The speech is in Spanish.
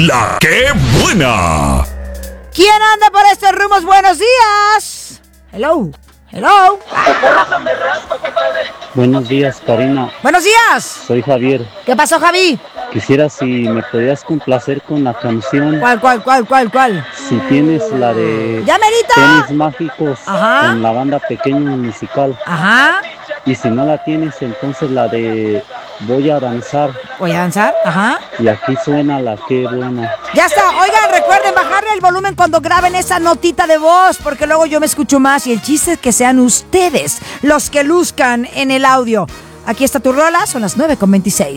La que buena. ¿Quién anda por estos rumos? Buenos días. Hello. Buenos días, Karina. Buenos días. Soy Javier. ¿Qué pasó, Javi? Quisiera si me podías complacer con la canción. ¿Cuál? Si tienes la de ¡Ya merito! Tenis Mágicos. Ajá. Con la banda Pequeño Musical. Ajá. Y si no la tienes, entonces la de Voy a danzar. ¿Voy a danzar? Ajá. Y aquí suena la que buena. Ya está. Oigan, recuerden bajarle el volumen cuando graben esa notita de voz, porque luego yo me escucho más y el chiste es que sean ustedes los que luzcan en el audio. Aquí está tu rola, son las 9:26.